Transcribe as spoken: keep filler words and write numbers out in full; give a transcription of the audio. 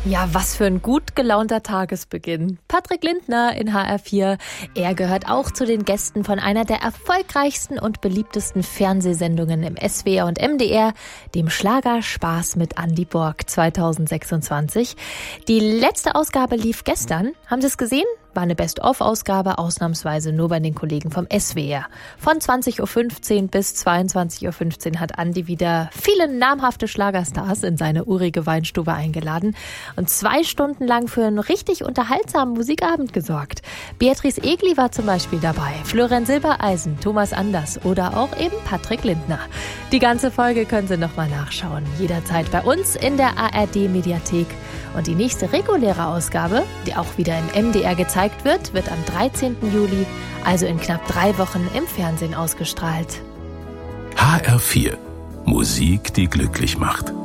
Ja, was für ein gut gelaunter Tagesbeginn. Patrick Lindner in H R vier. Er gehört auch zu den Gästen von einer der erfolgreichsten und beliebtesten Fernsehsendungen im S W R und M D R, dem Schlager Spaß mit Andy Borg zweitausendsechsundzwanzig. Die letzte Ausgabe lief gestern. Haben Sie es gesehen? War eine Best-of-Ausgabe, ausnahmsweise nur bei den Kollegen vom S W R. Von zwanzig Uhr fünfzehn bis zweiundzwanzig Uhr fünfzehn hat Andi wieder viele namhafte Schlagerstars in seine urige Weinstube eingeladen und zwei Stunden lang für einen richtig unterhaltsamen Musikabend gesorgt. Beatrice Egli war zum Beispiel dabei, Florian Silbereisen, Thomas Anders oder auch eben Patrick Lindner. Die ganze Folge können Sie nochmal nachschauen, jederzeit bei uns in der A R D-Mediathek. Und die nächste reguläre Ausgabe, die auch wieder im M D R gezeigt wird, wird am dreizehnten Juli, also in knapp drei Wochen, im Fernsehen ausgestrahlt. H R vier. Musik, die glücklich macht.